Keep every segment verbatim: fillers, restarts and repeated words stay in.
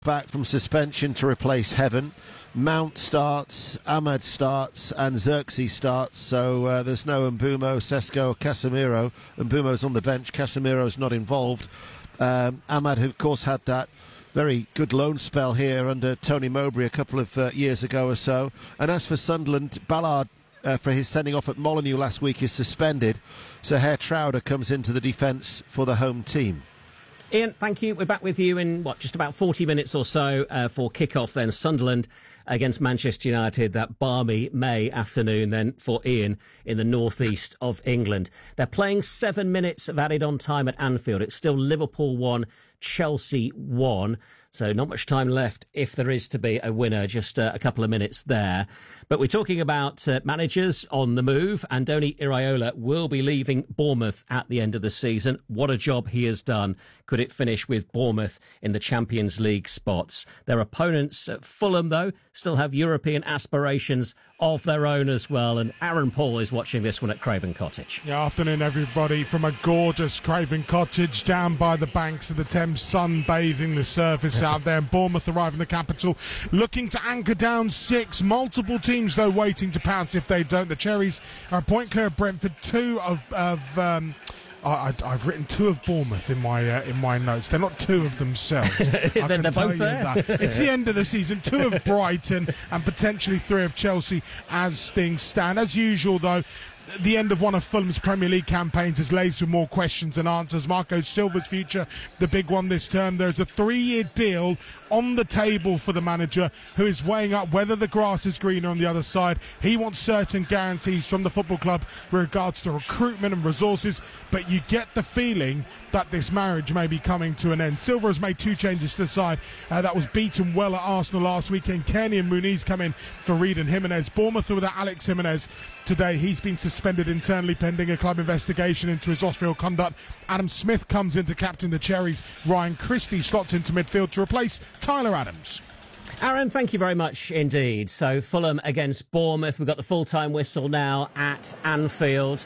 Back from suspension to replace Heaven. Mount starts, Ahmad starts, and Xerxes starts. So uh, there's no Mbumo, Sesko, Casemiro. Mbumo's on the bench. Casemiro's not involved. Um, Ahmad, who of course had that very good loan spell here under Tony Mowbray a couple of uh, years ago or so. And as for Sunderland, Ballard, uh, for his sending off at Molineux last week, is suspended. So Herr Trauder comes into the defence for the home team. Ian, thank you. We're back with you in, what, just about forty minutes or so uh, for kick-off then. Sunderland against Manchester United, that balmy May afternoon then for Ian in the northeast of England. They're playing seven minutes of added on time at Anfield. It's still Liverpool one, Chelsea one. So not much time left if there is to be a winner, just uh, a couple of minutes there. But we're talking about uh, managers on the move. Andoni Iraola will be leaving Bournemouth at the end of the season. What a job he has done. Could it finish with Bournemouth in the Champions League spots? Their opponents at Fulham, though, still have European aspirations of their own as well. And Aaron Paul is watching this one at Craven Cottage. Yeah, afternoon, everybody, from a gorgeous Craven Cottage down by the banks of the Thames, sunbathing the surface out there. And Bournemouth arrive in the capital, looking to anchor down six. Multiple teams, though, waiting to pounce if they don't. The Cherries are a point clear of Brentford, two of... of um, I, I've written two of Bournemouth in my uh, in my notes. They're not two of themselves. I they're can they're tell both you there. that. It's the end of the season. Two of Brighton and potentially three of Chelsea as things stand. As usual, though, the end of one of Fulham's Premier League campaigns is laced with more questions than answers. Marco Silva's future, the big one this term. There's a three-year deal on the table for the manager, who is weighing up whether the grass is greener on the other side. He wants certain guarantees from the football club with regards to recruitment and resources, but you get the feeling that this marriage may be coming to an end. Silva has made two changes to the side. Uh, that was beaten well at Arsenal last weekend. Kearney and Muniz come in for Reid and Jimenez. Bournemouth without Alex Jimenez today. He's been suspended internally pending a club investigation into his off-field conduct. Adam Smith comes in to captain the Cherries. Ryan Christie slots into midfield to replace Tyler Adams. Aaron, thank you very much indeed. So Fulham against Bournemouth. We've got the full-time whistle now at Anfield.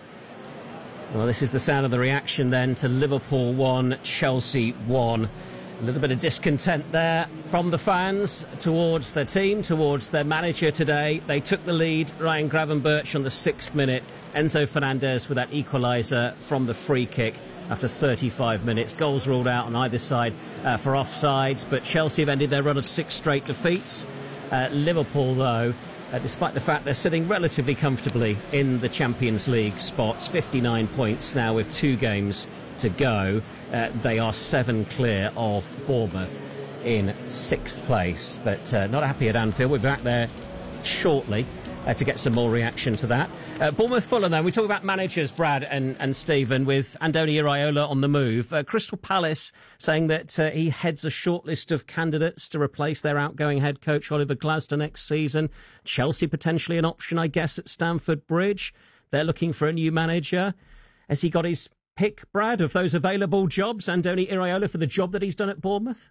Well, this is the sound of the reaction then to Liverpool one, Chelsea one. A little bit of discontent there from the fans towards their team, towards their manager today. They took the lead, Ryan Gravenberch on the sixth minute. Enzo Fernandez with that equaliser from the free kick after thirty-five minutes. Goals ruled out on either side uh, for offsides, but Chelsea have ended their run of six straight defeats. Uh, Liverpool, though, Uh, despite the fact they're sitting relatively comfortably in the Champions League spots, fifty-nine points now with two games to go. Uh, they are seven clear of Bournemouth in sixth place, but uh, not happy at Anfield. We'll be back there shortly uh, to get some more reaction to that. Uh, Bournemouth Fulham, though, we talk about managers, Brad and, and Stephen, with Andoni Iraola on the move. Uh, Crystal Palace saying that uh, he heads a shortlist of candidates to replace their outgoing head coach Oliver Glasner next season. Chelsea potentially an option, I guess, at Stamford Bridge. They're looking for a new manager. Has he got his pick, Brad, of those available jobs, Andoni Iraola, for the job that he's done at Bournemouth?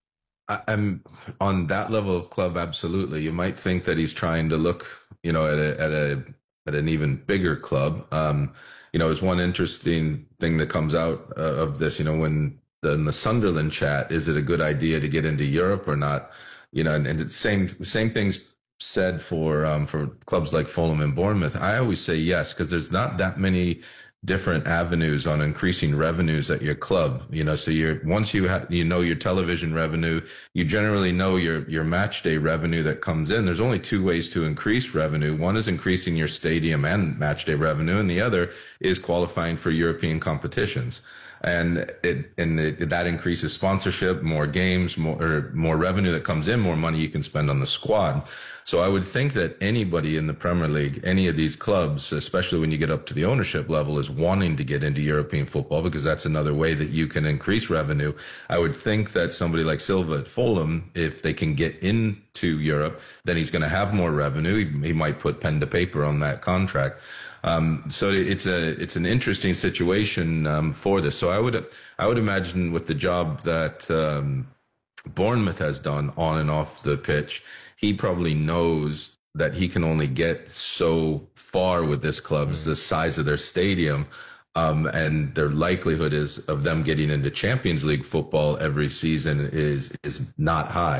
I'm on that level of club, absolutely. You might think that he's trying to look, you know, at a at a at an even bigger club. Um, you know, there's one interesting thing that comes out uh, of this. You know, when the, in the Sunderland chat, is it a good idea to get into Europe or not? You know, and, and it's same same things said for um, for clubs like Fulham and Bournemouth. I always say yes, because there's not that many different avenues on increasing revenues at your club. You know, so you're, once you have, you know, your television revenue, you generally know your, your match day revenue that comes in. There's only two ways to increase revenue. One is increasing your stadium and match day revenue, and the other is qualifying for European competitions. And it, and it, that increases sponsorship, more games, more, or more revenue that comes in, more money you can spend on the squad. So I would think that anybody in the Premier League, any of these clubs, especially when you get up to the ownership level, is wanting to get into European football, because that's another way that you can increase revenue. I would think that somebody like Silva at Fulham, if they can get into Europe, then he's going to have more revenue. He, he might put pen to paper on that contract. Um, so it's a, it's an interesting situation, um, for this. So I would, I would imagine with the job that, um, Bournemouth has done on and off the pitch, he probably knows that he can only get so far with this club, mm-hmm. the size of their stadium. Um, and their likelihood is of them getting into Champions League football every season is, is not high.